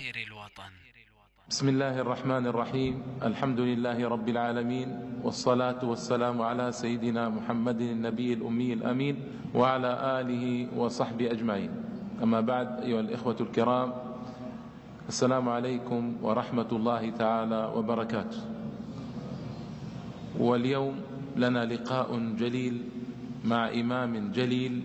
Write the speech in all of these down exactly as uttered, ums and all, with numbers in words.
بخير الوطن. بسم الله الرحمن الرحيم. الحمد لله رب العالمين، والصلاة والسلام على سيدنا محمد النبي الأمي الأمين وعلى آله وصحبه أجمعين. أما بعد، أيها الإخوة الكرام، السلام عليكم ورحمة الله تعالى وبركاته. واليوم لنا لقاء جليل مع إمام جليل،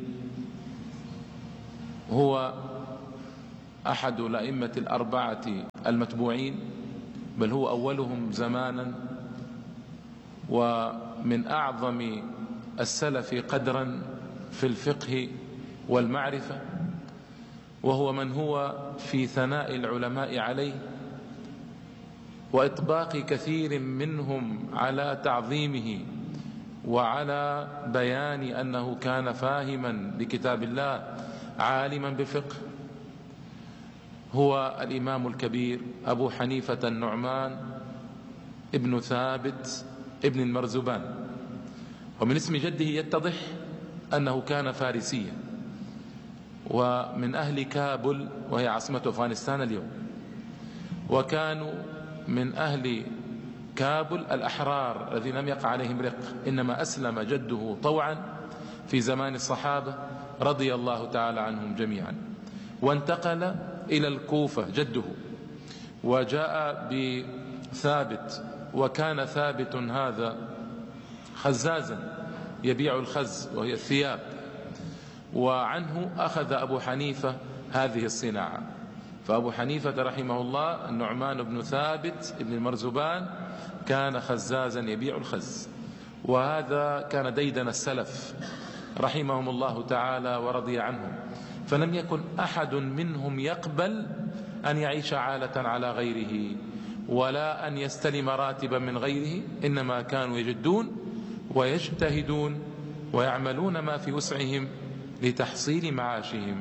هو أحد الأئمة الأربعة المتبوعين، بل هو أولهم زمانا، ومن أعظم السلف قدرا في الفقه والمعرفة، وهو من هو في ثناء العلماء عليه وإطباق كثير منهم على تعظيمه وعلى بيان أنه كان فاهما لكتاب الله عالما بالفقه. هو الإمام الكبير أبو حنيفة النعمان ابن ثابت ابن المرزبان. ومن اسم جده يتضح أنه كان فارسيا، ومن أهل كابل وهي عاصمة أفغانستان اليوم. وكانوا من أهل كابل الأحرار الذين لم يقع عليهم رق، إنما أسلم جده طوعا في زمان الصحابة رضي الله تعالى عنهم جميعا، وانتقل إلى الكوفة جده وجاء بثابت. وكان ثابت هذا خزازا يبيع الخز وهي الثياب، وعنه أخذ أبو حنيفة هذه الصناعة. فأبو حنيفة رحمه الله النعمان بن ثابت بن المرزبان كان خزازا يبيع الخز، وهذا كان ديدن السلف رحمهم الله تعالى ورضي عنهم. فلم يكن أحد منهم يقبل أن يعيش عالة على غيره ولا أن يستلم راتبا من غيره، إنما كانوا يجدون ويجتهدون ويعملون ما في وسعهم لتحصيل معاشهم.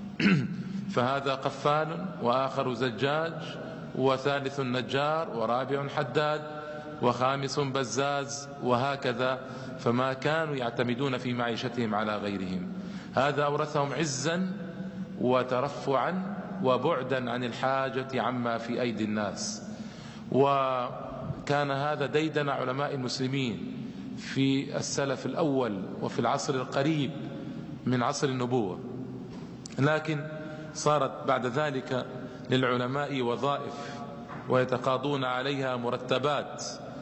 فهذا قفال، وآخر زجاج، وثالث نجار، ورابع حداد، وخامس بزاز، وهكذا. فما كانوا يعتمدون في معيشتهم على غيرهم. هذا أورثهم عزا وترفعا وبعدا عن الحاجة عما في أيدي الناس. وكان هذا ديدن علماء المسلمين في السلف الأول وفي العصر القريب من عصر النبوة. لكن صارت بعد ذلك للعلماء وظائف ويتقاضون عليها مرتبات،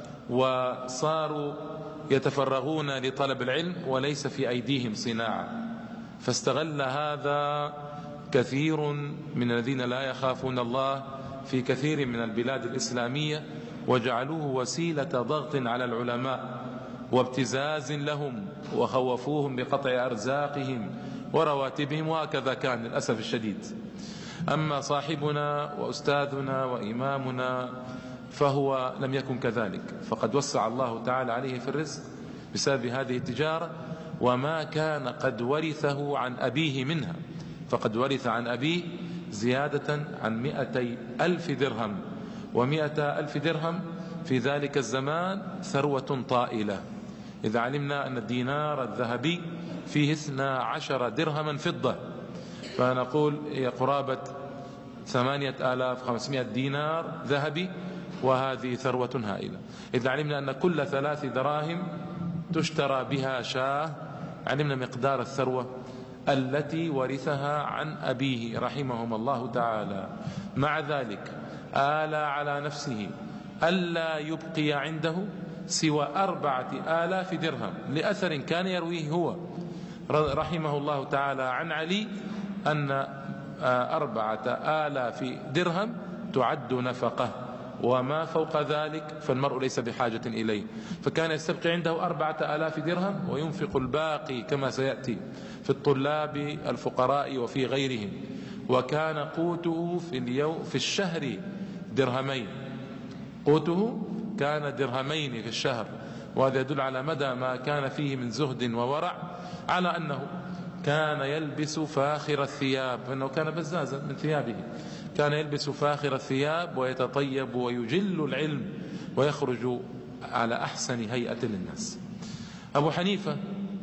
وصاروا يتفرغون لطلب العلم وليس في أيديهم صناعة. فاستغل هذا كثير من الذين لا يخافون الله في كثير من البلاد الإسلامية، وجعلوه وسيلة ضغط على العلماء وابتزاز لهم، وخوفوهم بقطع أرزاقهم ورواتبهم، وهكذا كان للأسف الشديد. أما صاحبنا وأستاذنا وإمامنا فهو لم يكن كذلك، فقد وسع الله تعالى عليه في الرزق بسبب هذه التجارة، وما كان قد ورثه عن أبيه منها. فقد ورث عن أبيه زيادة عن مئتي ألف درهم، ومئة ألف درهم في ذلك الزمان ثروة طائلة، إذا علمنا أن الدينار الذهبي فيه اثنا عشر درهما فضة، فنقول هي قرابة ثمانية آلاف وخمسمائة دينار ذهبي، وهذه ثروة هائلة. إذا علمنا أن كل ثلاث دراهم تشترى بها شاة، علمنا مقدار الثروة التي ورثها عن أبيه رحمهم الله تعالى. مع ذلك آلى على نفسه ألا يبقي عنده سوى أربعة آلاف درهم، لأثر كان يرويه هو رحمه الله تعالى عن علي أن أربعة آلاف درهم تعد نفقة، وما فوق ذلك فالمرء ليس بحاجة إليه. فكان يستبقي عنده أربعة آلاف درهم وينفق الباقي كما سيأتي في الطلاب الفقراء وفي غيرهم. وكان قوته في اليوم في الشهر درهمين، قوته كان درهمين في الشهر، وهذا يدل على مدى ما كان فيه من زهد وورع، على أنه كان يلبس فاخر الثياب، فإنه كان بزازا من ثيابه، كان يلبس فاخر الثياب ويتطيب ويجل العلم ويخرج على أحسن هيئة للناس. أبو حنيفة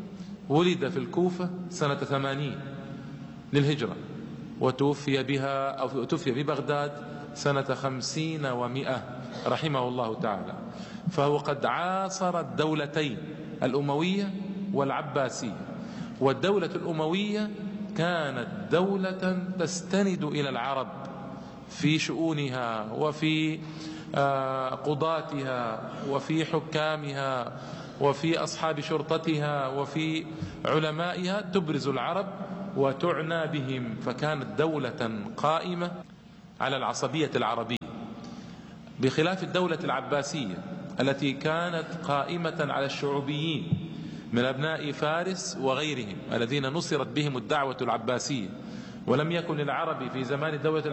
ولد في الكوفة سنة ثمانين للهجرة، وتوفي بها أو توفي ببغداد سنة خمسين ومئة رحمه الله تعالى. فهو قد عاصر الدولتين الأموية والعباسية. والدولة الأموية كانت دولة تستند إلى العرب في شؤونها وفي قضاتها وفي حكامها وفي أصحاب شرطتها وفي علمائها، تبرز العرب وتعنى بهم. فكانت دولة قائمة على العصبية العربية، بخلاف الدولة العباسية التي كانت قائمة على الشعوبيين من أبناء فارس وغيرهم الذين نصرت بهم الدعوة العباسية. ولم يكن للعرب في زمان الدولة